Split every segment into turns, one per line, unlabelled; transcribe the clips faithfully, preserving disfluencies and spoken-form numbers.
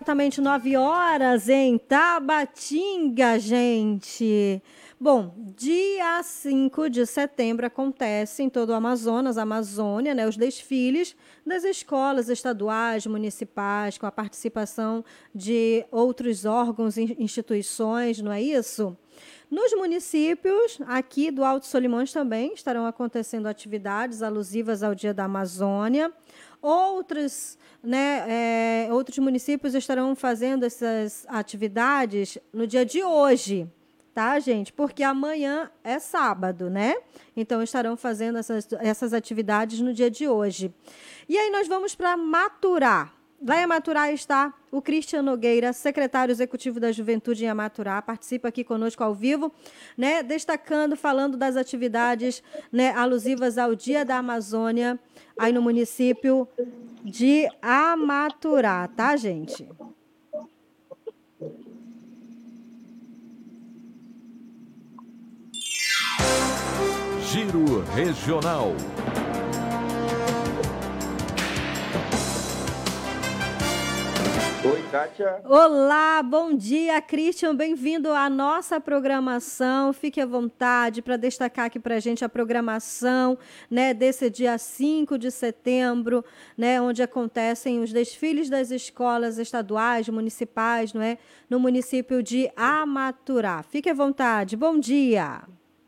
exatamente nove horas em Tabatinga, gente. Bom, dia cinco de setembro acontece em todo o Amazonas, Amazônia, né, os desfiles das escolas estaduais, municipais, com a participação de outros órgãos e instituições, não é isso? Nos municípios aqui do Alto Solimões também estarão acontecendo atividades alusivas ao Dia da Amazônia. Outros, né, é, outros municípios estarão fazendo essas atividades no dia de hoje, tá, gente? Porque amanhã é sábado, né? Então estarão fazendo essas, essas atividades no dia de hoje. E aí nós vamos para Maturá. Lá em Amaturá está o Cristian Nogueira, secretário executivo da Juventude em Amaturá, participa aqui conosco ao vivo, né, destacando, falando das atividades, né, alusivas ao Dia da Amazônia, aí no município de Amaturá, tá, gente?
Giro Regional.
Oi, Kátia.
Olá, bom dia, Christian. Bem-vindo à nossa programação. Fique à vontade para destacar aqui para a gente a programação, né, desse dia cinco de setembro, né, onde acontecem os desfiles das escolas estaduais, municipais, não é, no município de Amaturá. Fique à vontade. Bom dia.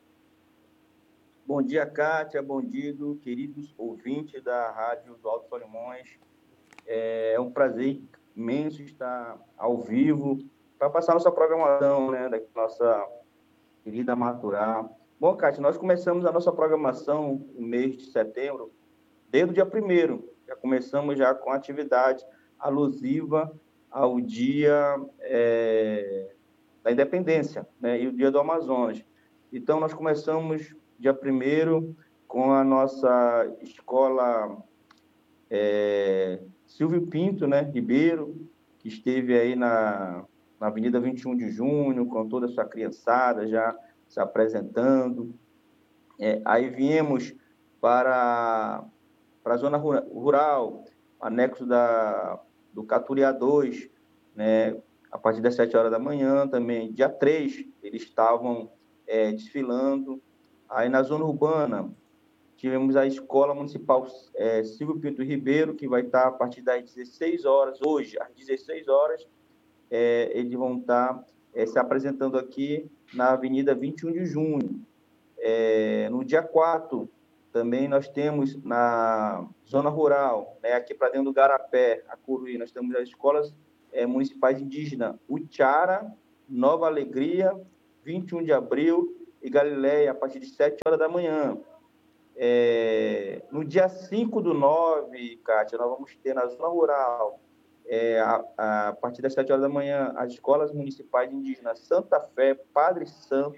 Bom dia, Kátia. Bom dia, queridos ouvintes da Rádio do Alto Solimões. É um prazer imenso estar ao vivo para passar nossa programação, né, da nossa querida Amaturá. Bom, Kátia, nós começamos a nossa programação no mês de setembro, desde o dia primeiro. Já começamos já com atividade alusiva ao dia é, da Independência, né, e o Dia do Amazonas. Então, nós começamos dia primeiro com a nossa escola é, Silvio Pinto, né, Ribeiro, que esteve aí na, na Avenida vinte e um de junho, com toda a sua criançada já se apresentando. É, aí viemos para, para a zona rural, anexo da, do Caturiá dois, né, a partir das sete horas da manhã também. Dia três, eles estavam é, desfilando. Aí na zona urbana, tivemos a Escola Municipal é, Silvio Pinto Ribeiro, que vai estar a partir das dezesseis horas, hoje, às dezesseis horas, é, eles vão estar é, se apresentando aqui na Avenida vinte e um de junho. É, no dia quatro, também nós temos na zona rural, né, aqui para dentro do Garapé, a Curuí, nós temos as escolas é, municipais indígenas Utiara, Nova Alegria, vinte e um de abril e Galileia, a partir de sete horas da manhã. É, no dia cinco do nove, Kátia, nós vamos ter na zona rural, é, a, a partir das sete horas da manhã, as escolas municipais indígenas Santa Fé, Padre Santo,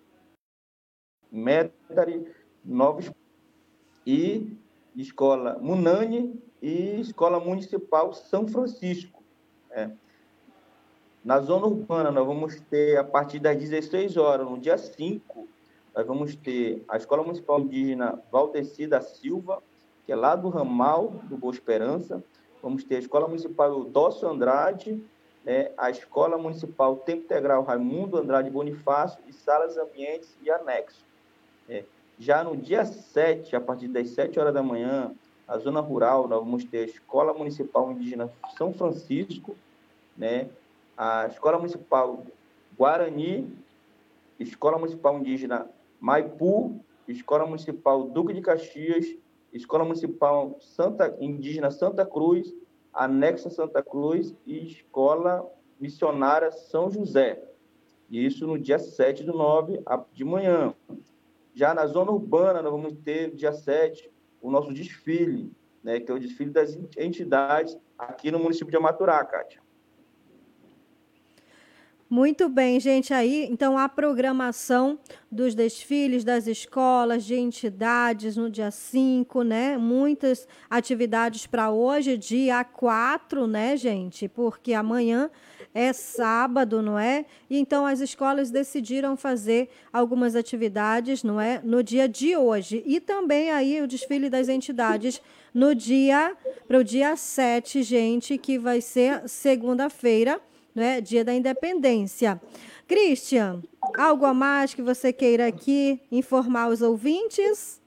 Métari, Novos e Escola Munani e Escola Municipal São Francisco. É. Na zona urbana, nós vamos ter, a partir das dezesseis horas, no dia cinco, nós vamos ter a Escola Municipal Indígena Valdeci da Silva, que é lá do ramal do Boa Esperança. Vamos ter a Escola Municipal Dócio Andrade, né, a Escola Municipal Tempo Integral Raimundo Andrade Bonifácio e salas ambientes e anexos. É. Já no dia sete, a partir das sete horas da manhã, na zona rural, nós vamos ter a Escola Municipal Indígena São Francisco, né, a Escola Municipal Guarani, Escola Municipal Indígena Maipu, Escola Municipal Duque de Caxias, Escola Municipal Santa, Indígena Santa Cruz, Anexa Santa Cruz e Escola Missionária São José. Isso no dia sete do nove, de manhã. Já na zona urbana, nós vamos ter, dia sete, o nosso desfile, né, que é o desfile das entidades aqui no município de Amaturá, Kátia.
Muito bem, gente. Aí, então, a programação dos desfiles das escolas, de entidades no dia cinco, né? Muitas atividades para hoje, dia quatro, né, gente? Porque amanhã é sábado, não é? E então as escolas decidiram fazer algumas atividades, não é? No dia de hoje. E também aí o desfile das entidades no dia, para o dia sete, gente, que vai ser segunda-feira, né? Dia da Independência. Christian, algo a mais que você queira aqui informar os ouvintes?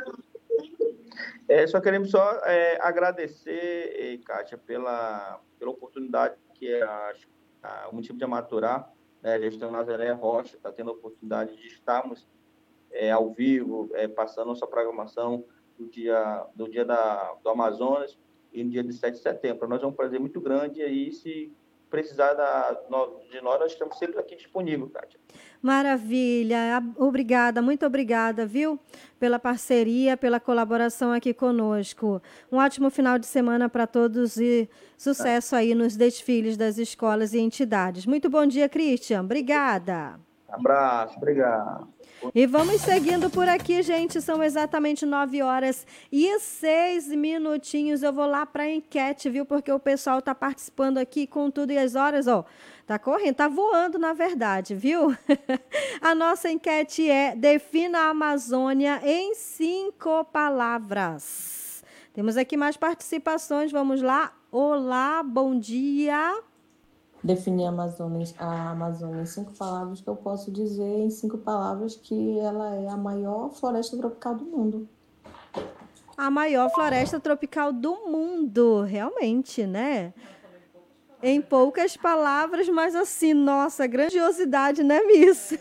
É, só queremos só é, agradecer, eh, Kátia, pela, pela oportunidade que a, a, o município de Amaturá, né, a gestão Nazaré Rocha, está tendo a oportunidade de estarmos é, ao vivo, é, passando nossa programação do dia, do dia da, do Amazonas e no dia de sete de setembro. Para nós é um prazer muito grande e aí, se precisar da, de nós, nós estamos sempre aqui disponíveis, Kátia.
Maravilha, obrigada, muito obrigada, viu? Pela parceria, pela colaboração aqui conosco. Um ótimo final de semana para todos e sucesso aí nos desfiles das escolas e entidades. Muito bom dia, Christian. Obrigada.
Abraço, obrigado.
E vamos seguindo por aqui, gente. São exatamente nove horas e seis minutinhos. Eu vou lá para a enquete, viu? Porque o pessoal está participando aqui com tudo e as horas, ó. Tá correndo, tá voando, na verdade, viu? A nossa enquete é: defina a Amazônia em cinco palavras. Temos aqui mais participações. Vamos lá. Olá, bom dia.
Definir a Amazônia, a Amazônia em cinco palavras, que eu posso dizer em cinco palavras que ela é a maior floresta tropical do mundo.
A maior floresta tropical do mundo, realmente, né? Em poucas palavras, mas assim, nossa, grandiosidade, né, Miss?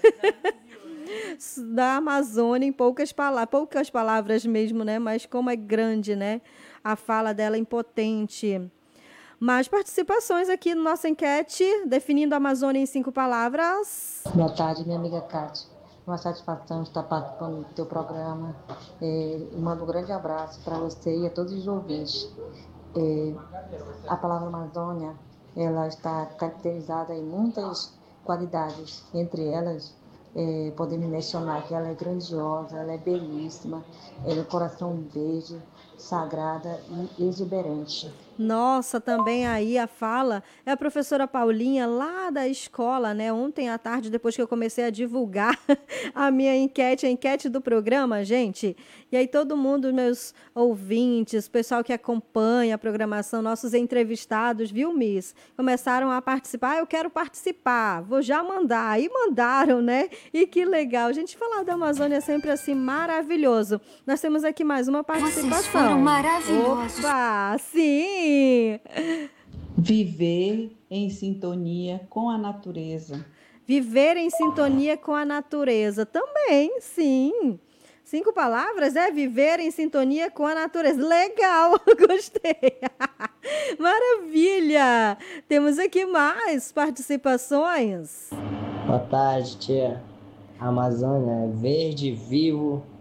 Da Amazônia, em poucas palavras, poucas palavras mesmo, né? Mas como é grande, né? A fala dela é impotente. Mais participações aqui na nossa enquete, definindo a Amazônia em cinco palavras.
Boa tarde, minha amiga Kátia. Uma satisfação estar participando do teu programa. É, mando um grande abraço para você e a todos os ouvintes. É, a palavra Amazônia, ela está caracterizada em muitas qualidades. Entre elas, é, podemos mencionar que ela é grandiosa, ela é belíssima, ela é coração verde, sagrada e exuberante.
Nossa, também aí a fala é a professora Paulinha, lá da escola, né? Ontem à tarde, depois que eu comecei a divulgar a minha enquete, a enquete do programa, gente. E aí todo mundo, meus ouvintes, pessoal que acompanha a programação, nossos entrevistados, viu, Miss? Começaram a participar. Ah, eu quero participar, vou já mandar. E mandaram, né? E que legal. Gente, falar da Amazônia é sempre assim maravilhoso. Nós temos aqui mais uma participação.
Vocês foram maravilhosos.
Opa, sim!
Viver em sintonia com a natureza.
Viver em sintonia com a natureza. Também, sim. Cinco palavras é viver em sintonia com a natureza. Legal, gostei. Maravilha. Temos aqui mais participações.
Boa tarde, tia. A Amazônia é verde, vivo,